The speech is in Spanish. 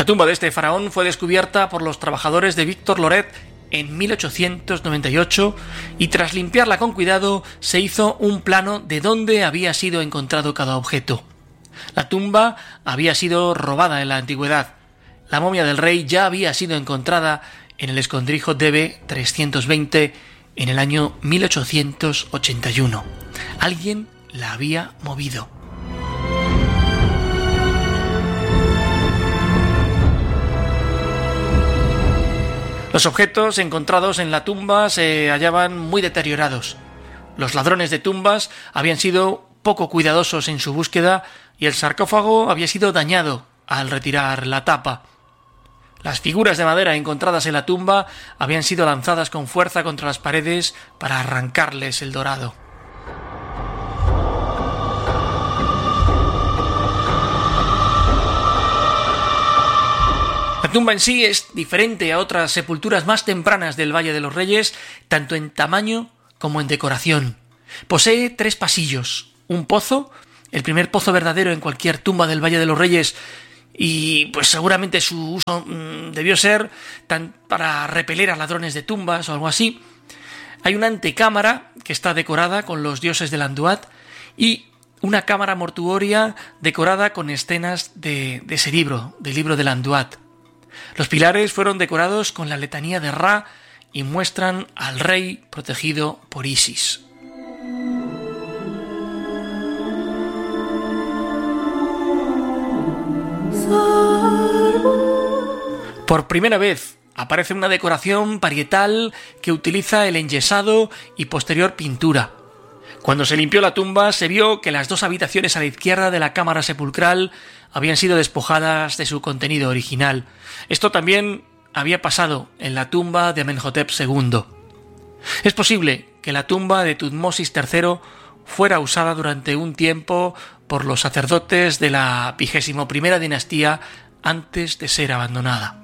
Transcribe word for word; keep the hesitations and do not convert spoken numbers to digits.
La tumba de este faraón fue descubierta por los trabajadores de Víctor Loret en mil ochocientos noventa y ocho y tras limpiarla con cuidado se hizo un plano de dónde había sido encontrado cada objeto. La tumba había sido robada en la antigüedad. La momia del rey ya había sido encontrada en el escondrijo D B trescientos veinte en el año mil ochocientos ochenta y uno. Alguien la había movido. Los objetos encontrados en la tumba se hallaban muy deteriorados. Los ladrones de tumbas habían sido poco cuidadosos en su búsqueda y el sarcófago había sido dañado al retirar la tapa. Las figuras de madera encontradas en la tumba habían sido lanzadas con fuerza contra las paredes para arrancarles el dorado. La tumba en sí es diferente a otras sepulturas más tempranas del Valle de los Reyes, tanto en tamaño como en decoración. Posee tres pasillos, un pozo, el primer pozo verdadero en cualquier tumba del Valle de los Reyes, y pues seguramente su uso mmm, debió ser tan para repeler a ladrones de tumbas o algo así. Hay una antecámara que está decorada con los dioses de Landuat y una cámara mortuoria decorada con escenas de, de ese libro, del libro de Landuat. Los pilares fueron decorados con la letanía de Ra y muestran al rey protegido por Isis. Por primera vez aparece una decoración parietal que utiliza el enyesado y posterior pintura. Cuando se limpió la tumba se vio que las dos habitaciones a la izquierda de la cámara sepulcral habían sido despojadas de su contenido original. Esto también había pasado en la tumba de Amenhotep segundo. Es posible que la tumba de Tutmosis tercero fuera usada durante un tiempo por los sacerdotes de la vigésimo primera dinastía antes de ser abandonada.